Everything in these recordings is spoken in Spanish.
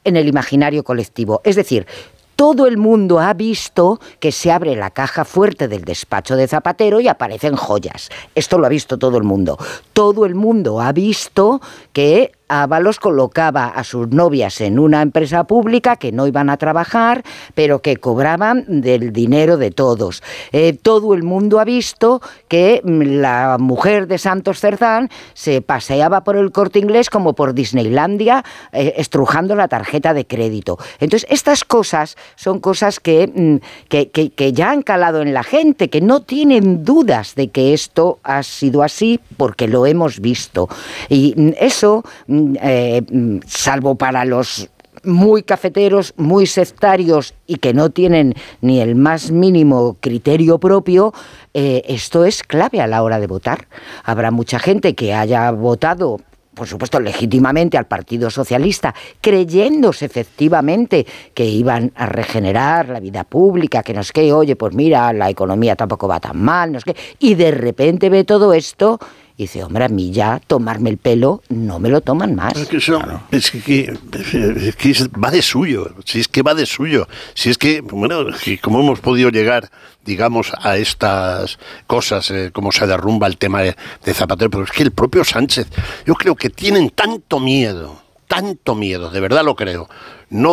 en el imaginario colectivo. Es decir, todo el mundo ha visto que se abre la caja fuerte del despacho de Zapatero y aparecen joyas. Esto lo ha visto todo el mundo. Todo el mundo ha visto que Ábalos colocaba a sus novias en una empresa pública que no iban a trabajar, pero que cobraban del dinero de todos. Todo el mundo ha visto que la mujer de Santos Cerdán se paseaba por el Corte Inglés como por Disneylandia, estrujando la tarjeta de crédito. Entonces, estas cosas son cosas que ya han calado en la gente, que no tienen dudas de que esto ha sido así porque lo hemos visto. Y eso, salvo para los muy cafeteros, muy sectarios y que no tienen ni el más mínimo criterio propio, esto es clave a la hora de votar. Habrá mucha gente que haya votado, por supuesto, legítimamente al Partido Socialista, creyéndose efectivamente que iban a regenerar la vida pública, que no es que, oye, pues mira, la economía tampoco va tan mal, no es que, y de repente ve todo esto y dice, hombre, a mí ya tomarme el pelo no me lo toman más. Es que va de suyo, si es que va de suyo, si es que, bueno, ¿cómo hemos podido llegar, digamos, a estas cosas, cómo se derrumba el tema de Zapatero? Pero es que el propio Sánchez, yo creo que tienen tanto miedo, de verdad lo creo. No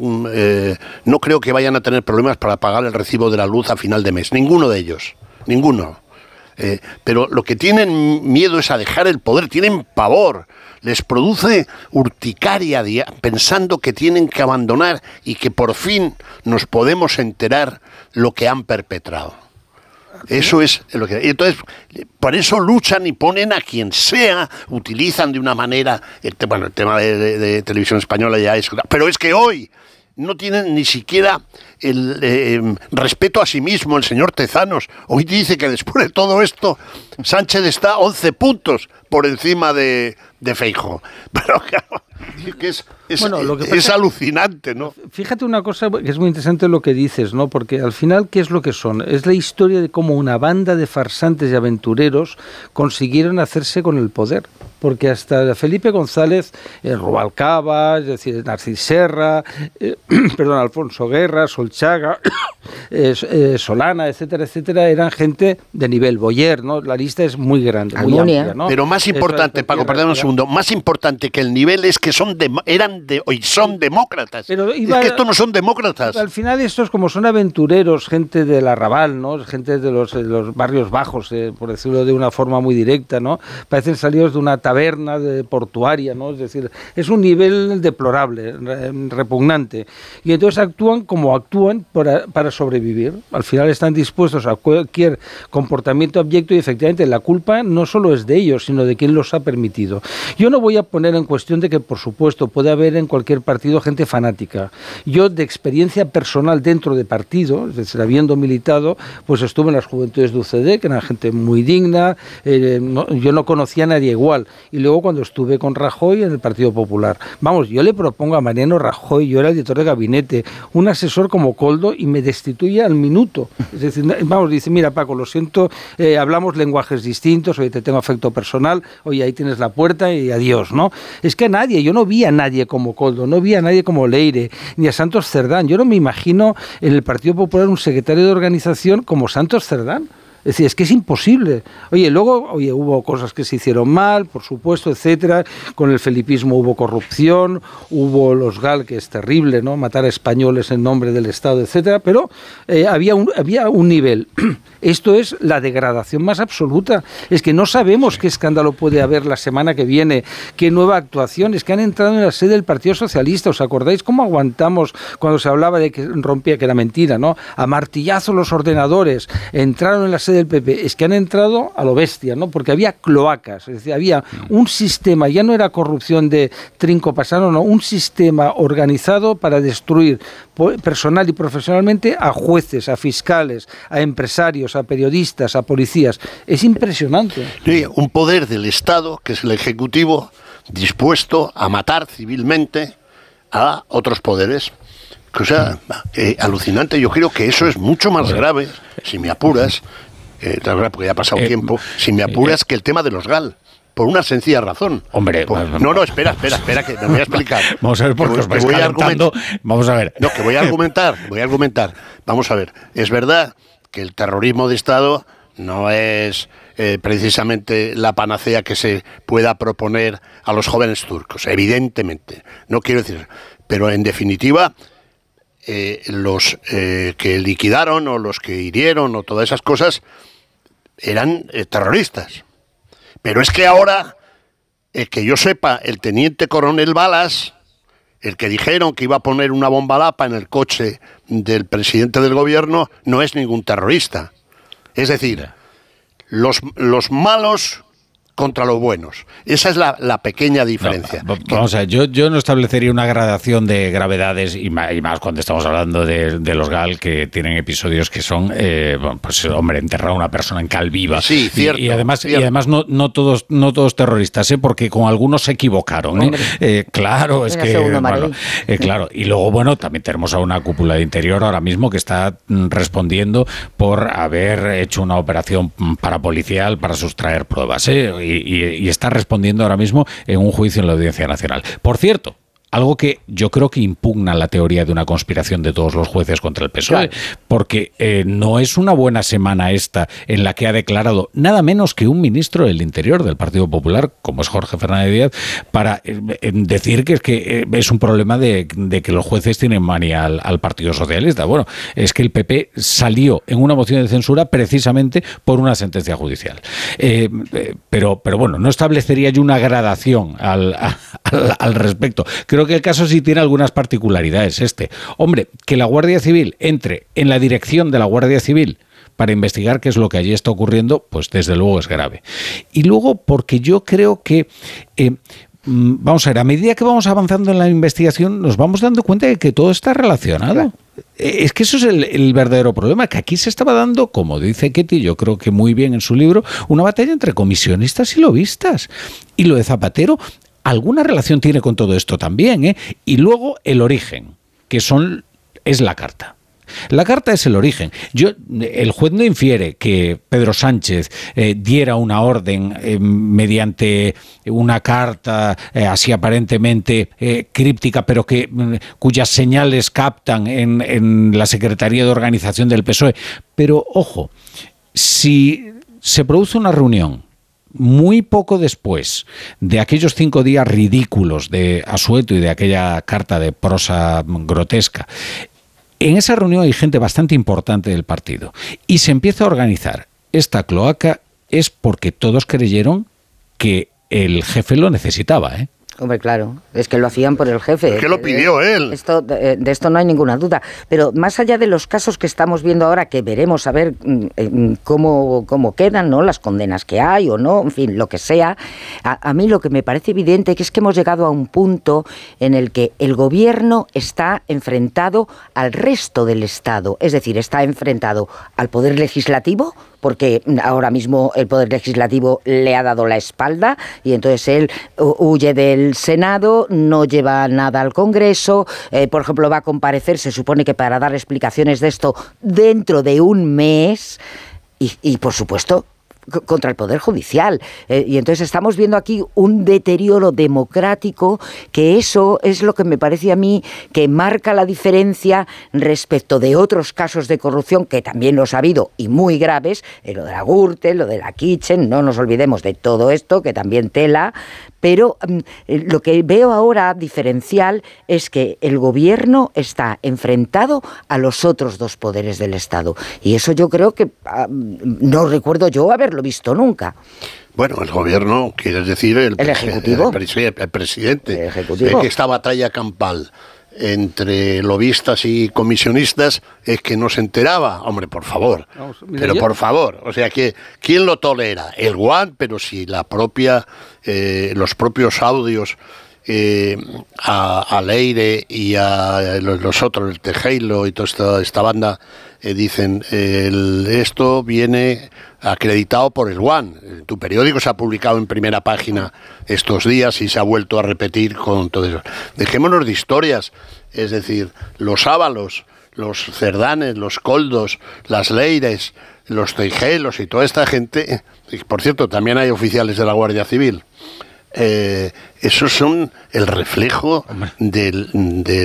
creo que vayan a tener problemas para pagar el recibo de la luz a final de mes, ninguno de ellos, ninguno. Pero lo que tienen miedo es a dejar el poder, tienen pavor, les produce urticaria pensando que tienen que abandonar y que por fin nos podemos enterar lo que han perpetrado. Eso es lo que... Y entonces, por eso luchan y ponen a quien sea, utilizan de una manera... el tema de Televisión Española ya es... Pero es que hoy no tienen ni siquiera el respeto a sí mismo el señor Tezanos. Hoy dice que después de todo esto Sánchez está 11 puntos por encima de Feijóo. Pero claro, que es alucinante, ¿no? Fíjate una cosa que es muy interesante lo que dices, ¿no? Porque al final, ¿qué es lo que son? Es la historia de cómo una banda de farsantes y aventureros consiguieron hacerse con el poder. Porque hasta Felipe González, Rubalcaba, es decir, Narcís Serra, Alfonso Guerra, Solchaga, Solana, etcétera, etcétera, eran gente de nivel Boyer, ¿no? La lista es muy grande, muy amplia, ¿no? Pero más importante, Paco, perdón un segundo, más importante que el nivel es que son demócratas. Pero es que estos no son demócratas. Al final estos, como son aventureros, gente del arrabal, ¿no? Gente de los barrios bajos, por decirlo de una forma muy directa, ¿no? Parecen salidos de una taberna portuaria, ¿no? Es decir, es un nivel deplorable, repugnante. Y entonces actúan como actúan para sobrevivir. Al final están dispuestos a cualquier comportamiento abyecto y efectivamente la culpa no solo es de ellos, sino de quien los ha permitido. Yo no voy a poner en cuestión de que, por supuesto, puede haber en cualquier partido gente fanática. Yo, de experiencia personal dentro de partido, es decir, habiendo militado, pues estuve en las Juventudes de UCD, que eran gente muy digna, yo no conocía a nadie igual. Y luego cuando estuve con Rajoy en el Partido Popular. Vamos, yo le propongo a Mariano Rajoy, yo era el director de gabinete, un asesor como Koldo y me destituye al minuto. Es decir, vamos, dice, mira Paco, lo siento, hablamos lenguajes distintos, oye, te tengo afecto personal, oye, ahí tienes la puerta y adiós, ¿no? Es que yo no vi a nadie como Koldo, no vi a nadie como Leire, ni a Santos Cerdán. Yo no me imagino en el Partido Popular un secretario de organización como Santos Cerdán. Es decir, es que es imposible. Luego hubo cosas que se hicieron mal, por supuesto, etcétera. Con el felipismo hubo corrupción, hubo los GAL, que es terrible, ¿no? Matar a españoles en nombre del Estado, etcétera. Pero había un nivel. Esto es la degradación más absoluta. Es que no sabemos qué escándalo puede haber la semana que viene, qué nueva actuación. Es que han entrado en la sede del Partido Socialista. ¿Os acordáis cómo aguantamos cuando se hablaba de que rompía, que era mentira, ¿no? A martillazo los ordenadores. Entraron en la sede del PP, es que han entrado a lo bestia, ¿no? Porque había cloacas, es decir, había un sistema, ya no era corrupción de trinco pasano, no, un sistema organizado para destruir personal y profesionalmente a jueces, a fiscales, a empresarios, a periodistas, a policías. Es impresionante. Sí, un poder del Estado, que es el Ejecutivo, dispuesto a matar civilmente a otros poderes. O sea, alucinante. Yo creo que eso es mucho más grave, si me apuras, porque ya ha pasado tiempo, si me apuras, que el tema de los GAL. por una sencilla razón. Hombre, no, espera, que me voy a explicar. Vamos a ver por qué os vais calentando. Vamos a ver. No, que voy a argumentar. Vamos a ver, es verdad que el terrorismo de Estado no es precisamente la panacea que se pueda proponer a los jóvenes turcos, evidentemente, no quiero decir, pero en definitiva los que liquidaron o los que hirieron o todas esas cosas eran terroristas. Pero es que ahora, que yo sepa, el teniente coronel Balas, el que dijeron que iba a poner una bomba lapa en el coche del presidente del gobierno, no es ningún terrorista. Es decir, los malos contra los buenos. Esa es la pequeña diferencia. No, vamos a ver, yo no establecería una gradación de gravedades y más cuando estamos hablando de los GAL, que tienen episodios que son, pues hombre, enterrar a una persona en cal viva. Sí, cierto. Y además no todos terroristas, porque con algunos se equivocaron. Claro, es que bueno, claro. Y luego, bueno, también tenemos a una cúpula de Interior ahora mismo que está respondiendo por haber hecho una operación parapolicial para sustraer pruebas, y está respondiendo ahora mismo en un juicio en la Audiencia Nacional. Por cierto, algo que yo creo que impugna la teoría de una conspiración de todos los jueces contra el PSOE, claro, porque no es una buena semana esta en la que ha declarado nada menos que un ministro del Interior del Partido Popular, como es Jorge Fernández Díaz, para decir que es un problema de que los jueces tienen manía al Partido Socialista. Bueno, es que el PP salió en una moción de censura precisamente por una sentencia judicial. Pero bueno, no establecería yo una gradación al respecto. Creo que el caso sí tiene algunas particularidades. Hombre, que la Guardia Civil entre en la dirección de la Guardia Civil para investigar qué es lo que allí está ocurriendo, pues desde luego es grave. Y luego, porque yo creo que vamos a ver, a medida que vamos avanzando en la investigación, nos vamos dando cuenta de que todo está relacionado. Claro. Es que eso es el verdadero problema, que aquí se estaba dando, como dice Ketty, yo creo que muy bien en su libro, una batalla entre comisionistas y lobistas. Y lo de Zapatero alguna relación tiene con todo esto también, Y luego el origen, que es la carta. La carta es el origen. El juez no infiere que Pedro Sánchez diera una orden mediante una carta así aparentemente críptica, pero cuyas señales captan en la Secretaría de Organización del PSOE. Pero, ojo, si se produce una reunión muy poco después de aquellos 5 días ridículos de Asueto y de aquella carta de prosa grotesca, en esa reunión hay gente bastante importante del partido y se empieza a organizar esta cloaca, es porque todos creyeron que el jefe lo necesitaba, Hombre, claro, es que lo hacían por el jefe. Es que lo pidió él. De esto no hay ninguna duda. Pero más allá de los casos que estamos viendo ahora, que veremos a ver cómo quedan, ¿no? Las condenas que hay o no, en fin, lo que sea, a mí lo que me parece evidente es que hemos llegado a un punto en el que el gobierno está enfrentado al resto del Estado. Es decir, está enfrentado al Poder Legislativo, porque ahora mismo el Poder Legislativo le ha dado la espalda y entonces él huye del Senado, no lleva nada al Congreso, por ejemplo va a comparecer, se supone que para dar explicaciones de esto dentro de un mes y por supuesto contra el Poder Judicial. Y entonces estamos viendo aquí un deterioro democrático, que eso es lo que me parece a mí que marca la diferencia respecto de otros casos de corrupción que también los ha habido y muy graves, lo de la Gürtel, lo de la Kitchen, no nos olvidemos de todo esto, que también tela, pero lo que veo ahora diferencial es que el gobierno está enfrentado a los otros 2 poderes del Estado. Y eso yo creo que no recuerdo yo haberlo visto nunca. Bueno, el gobierno, quieres decir el Ejecutivo. El presidente. El Ejecutivo. Que esta batalla campal entre lobistas y comisionistas es que no se enteraba. Hombre, por favor. Vamos, por favor. O sea, ¿quién lo tolera? El GUAN, pero si los propios audios a Leire y a los otros, el Tejero y toda esta banda, dicen, esto viene acreditado por el GUAN. Tu periódico se ha publicado en primera página estos días y se ha vuelto a repetir con todo eso. Dejémonos de historias. Es decir, los Ábalos, los cerdanes, los coldos, las leires, los teijelos y toda esta gente, y por cierto, también hay oficiales de la Guardia Civil, esos son el reflejo de